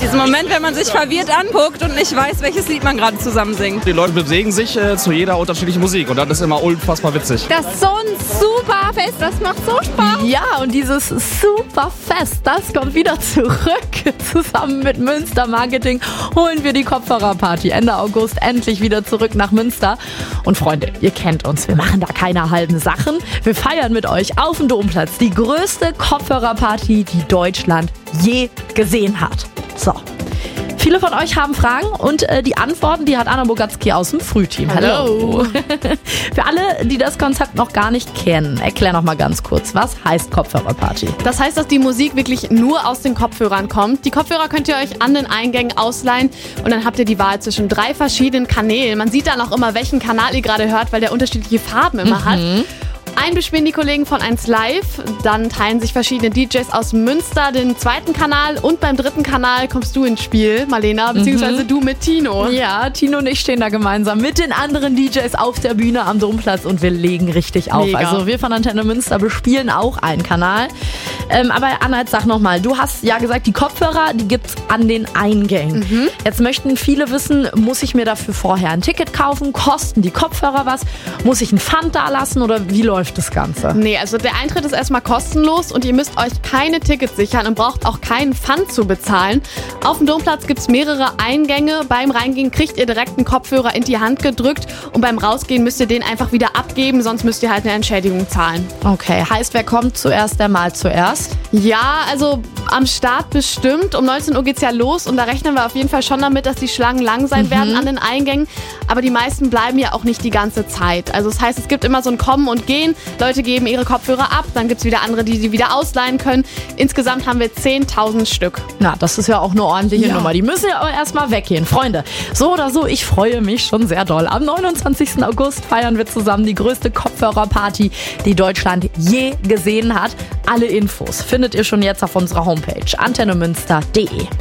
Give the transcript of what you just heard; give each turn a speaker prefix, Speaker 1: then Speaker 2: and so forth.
Speaker 1: Diesen Moment, wenn man sich verwirrt anguckt und nicht weiß, welches Lied man gerade zusammen singt.
Speaker 2: Die Leute bewegen sich zu jeder unterschiedlichen Musik und das ist immer unfassbar witzig.
Speaker 1: Das ist so ein super Fest, das macht so Spaß.
Speaker 3: Ja, und dieses Superfest, das kommt wieder zurück. Zusammen mit Münster Marketing holen wir die Kopfhörerparty Ende August endlich wieder zurück nach Münster. Und Freunde, ihr kennt uns, wir machen da keine halben Sachen. Wir feiern mit euch auf dem Domplatz die größte Kopfhörerparty, die Deutschland je gesehen hat. So. Viele von euch haben Fragen und die Antworten, die hat Anna Bogatzki aus dem Frühteam.
Speaker 1: Hallo.
Speaker 3: Für alle, die das Konzept noch gar nicht kennen, erklär noch mal ganz kurz, was heißt Kopfhörerparty?
Speaker 4: Das heißt, dass die Musik wirklich nur aus den Kopfhörern kommt. Die Kopfhörer könnt ihr euch an den Eingängen ausleihen und dann habt ihr die Wahl zwischen 3 verschiedenen Kanälen. Man sieht dann auch immer, welchen Kanal ihr gerade hört, weil der unterschiedliche Farben immer hat. Einen bespielen die Kollegen von 1 Live, dann teilen sich verschiedene DJs aus Münster den 2. Kanal und beim 3. Kanal kommst du ins Spiel, Marlena, beziehungsweise du mit Tino.
Speaker 3: Ja, Tino und ich stehen da gemeinsam mit den anderen DJs auf der Bühne am Domplatz und wir legen richtig auf.
Speaker 4: Mega.
Speaker 3: Also wir von Antenne Münster bespielen auch einen Kanal. Aber Anna, jetzt sag nochmal, du hast ja gesagt, die Kopfhörer, die gibt's an den Eingängen. Jetzt möchten viele wissen, muss ich mir dafür vorher ein Ticket kaufen? Kosten die Kopfhörer was? Muss ich ein Pfand da lassen oder wie läuft das Ganze?
Speaker 4: Nee, also der Eintritt ist erstmal kostenlos und ihr müsst euch keine Tickets sichern und braucht auch keinen Pfand zu bezahlen. Auf dem Domplatz gibt es mehrere Eingänge. Beim Reingehen kriegt ihr direkt einen Kopfhörer in die Hand gedrückt und beim Rausgehen müsst ihr den einfach wieder abgeben, sonst müsst ihr halt eine Entschädigung zahlen.
Speaker 3: Okay, heißt, wer kommt zuerst, der malt zuerst?
Speaker 4: Ja, also am Start bestimmt. Um 19 Uhr geht's ja los und da rechnen wir auf jeden Fall schon damit, dass die Schlangen lang sein werden an den Eingängen. Aber die meisten bleiben ja auch nicht die ganze Zeit. Also das heißt, es gibt immer so ein Kommen und Gehen. Leute geben ihre Kopfhörer ab, dann gibt's wieder andere, die sie wieder ausleihen können. Insgesamt haben wir 10.000 Stück.
Speaker 3: Na, das ist ja auch eine ordentliche Nummer. Die müssen ja aber erstmal weggehen. Freunde, so oder so, ich freue mich schon sehr doll. Am 29. August feiern wir zusammen die größte Kopfhörerparty, die Deutschland je gesehen hat. Alle Infos findet ihr schon jetzt auf unserer Homepage antennemünster.de.